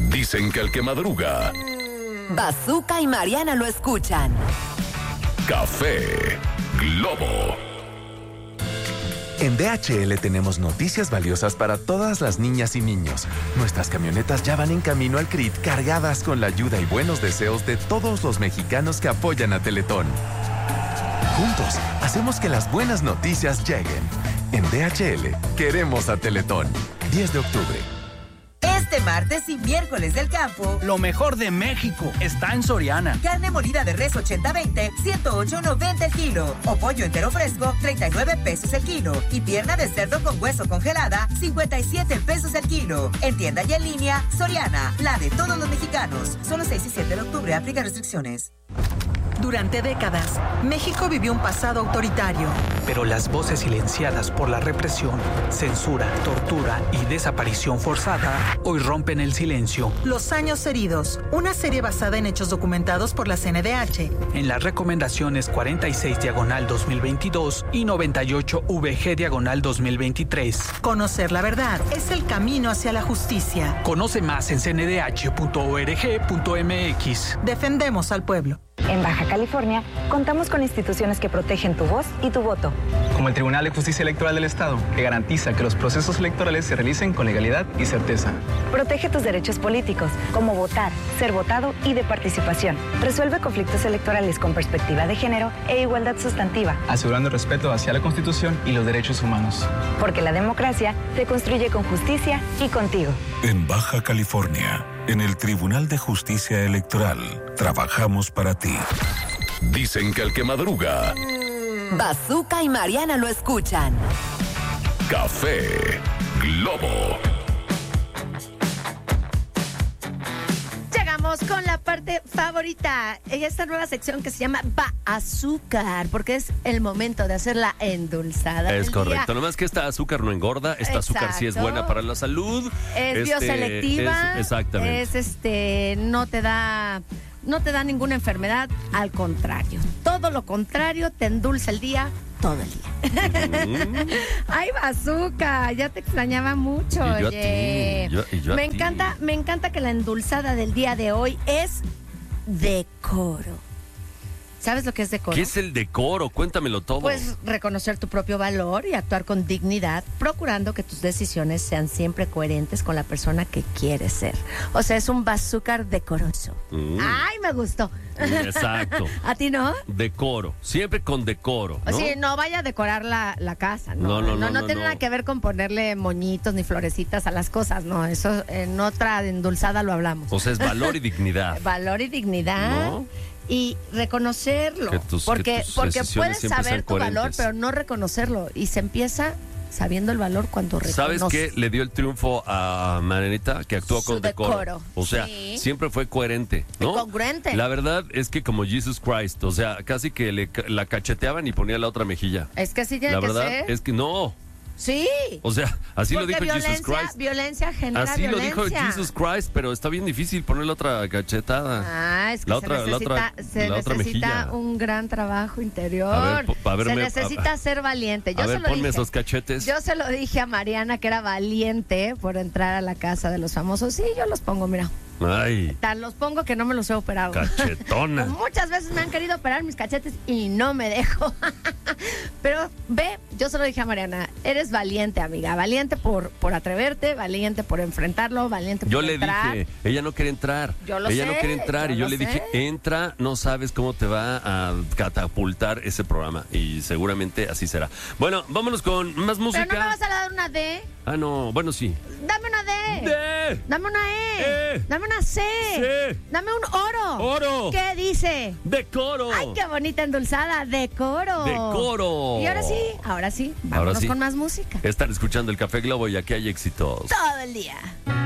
Dicen que el que madruga. Bazooka y Mariana lo escuchan. Café Globo. En DHL tenemos noticias valiosas para todas las niñas y niños. Nuestras camionetas ya van en camino al CRIT cargadas con la ayuda y buenos deseos de todos los mexicanos que apoyan a Teletón. Juntos, hacemos que las buenas noticias lleguen. En DHL, queremos a Teletón. 10 de octubre. Este martes y miércoles del campo, lo mejor de México está en Soriana. Carne molida de res 80-20, 108.90 el kilo. O pollo entero fresco, 39 pesos el kilo. Y pierna de cerdo con hueso congelada, 57 pesos el kilo. En tienda y en línea, Soriana, la de todos los mexicanos. Solo 6 y 7 de octubre, aplica restricciones. Durante décadas, México vivió un pasado autoritario. Pero las voces silenciadas por la represión, censura, tortura y desaparición forzada hoy rompen el silencio. Los años heridos, una serie basada en hechos documentados por la CNDH. En las recomendaciones 46/2022 y 98/VG/2023. Conocer la verdad es el camino hacia la justicia. Conoce más en cndh.org.mx. Defendemos al pueblo. En Baja California, contamos con instituciones que protegen tu voz y tu voto. Como el Tribunal de Justicia Electoral del Estado, que garantiza que los procesos electorales se realicen con legalidad y certeza. Protege tus derechos políticos, como votar, ser votado y de participación. Resuelve conflictos electorales con perspectiva de género e igualdad sustantiva. Asegurando el respeto hacia la Constitución y los derechos humanos. Porque la democracia se construye con justicia y contigo. En Baja California, en el Tribunal de Justicia Electoral, trabajamos para ti. Dicen que el que madruga. Bazooka y Mariana lo escuchan. Café Globo. Llegamos con la parte favorita en esta nueva sección que se llama Azúcar, porque es el momento de hacer la endulzada. Es correcto, nomás que esta azúcar no engorda, esta azúcar sí es buena para la salud. Es bioselectiva. Exactamente. No te da ninguna enfermedad, al contrario. Todo lo contrario, te endulza el día, todo el día. Ay, Bazooka, ya te extrañaba mucho, oye. Me encanta que la endulzada del día de hoy es decoro. ¿Sabes lo que es decoro? ¿Qué es el decoro? Cuéntamelo todo. Pues reconocer tu propio valor y actuar con dignidad, procurando que tus decisiones sean siempre coherentes con la persona que quieres ser. O sea, es un bazooka decoroso. ¡Ay, me gustó! Exacto. ¿A ti no? Decoro. Siempre con decoro, ¿no? Sí, no vaya a decorar la casa. No tiene nada que ver con ponerle moñitos ni florecitas a las cosas. No, eso en otra endulzada lo hablamos. O sea, es valor y dignidad. Valor y dignidad. ¿No? Y reconocerlo, porque puedes saber tu valor, pero no reconocerlo. Y se empieza sabiendo el valor cuando reconoces. ¿Sabes qué le dio el triunfo a Marianita? Que actuó con decoro. O sea, siempre fue coherente, ¿no? Congruente. La verdad es que como Jesus Christ, o sea, casi que la cacheteaban y ponía la otra mejilla. Es que así tiene que ser. La verdad es que no. Sí. O sea, así porque lo dijo Jesus Christ. Violencia genera así violencia. Lo dijo Jesus Christ, pero está bien difícil ponerle otra cachetada. Ah, es que se necesita un gran trabajo interior. Se necesita ser valiente. Ponme esos cachetes. Yo se lo dije a Mariana que era valiente por entrar a la casa de los famosos. Sí, yo los pongo, mira. Ay. Tan los pongo que no me los he operado. Cachetona. Muchas veces me han querido operar mis cachetes y no me dejo. Pero yo se lo dije a Mariana, eres valiente, amiga. Valiente por atreverte, valiente por enfrentarlo, valiente por entrar. Yo le dije, ella no quiere entrar. Ella no quiere entrar y yo le dije, entra, no sabes cómo te va a catapultar ese programa. Y seguramente así será. Bueno, vámonos con más música. ¿Pero no me vas a dar una D? Ah, no, bueno, sí. Dame una D. D. Dame una E. Dame una C. Dame un oro. Oro. ¿Qué dice? Decoro. Ay, qué bonita endulzada. Decoro. Decoro. Y ahora sí, vámonos con más música. Están escuchando el Café Globo y aquí hay éxitos. Todo el día.